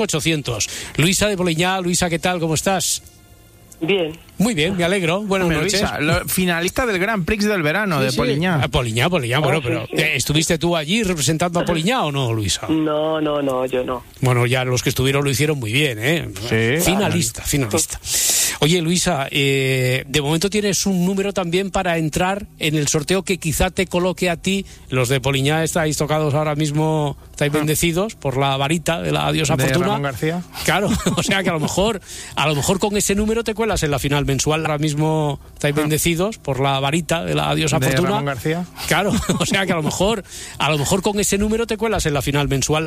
800. Luisa de Poliñá. Luisa, ¿qué tal? ¿Cómo estás? Bien. Muy bien, me alegro. Buenas noches. Luisa, finalista del Grand Prix del verano de Poliñá. Poliñá, bueno, pero sí. ¿estuviste tú allí representando a Poliñá o no, Luisa? No, yo no. Bueno, ya los que estuvieron lo hicieron muy bien, ¿eh? Sí. Finalista. Oye, Luisa, de momento tienes un número también para entrar en el sorteo que quizá te coloque a ti. Los de Poliñá estáis tocados ahora mismo, estáis bendecidos por la varita de la diosa de Fortuna. Ramón García. Claro, o sea que a lo mejor con ese número te cuelas en la final mensual. Ahora mismo estáis bendecidos por la varita de la diosa de Fortuna. Ramón García. Claro, o sea que a lo mejor con ese número te cuelas en la final mensual.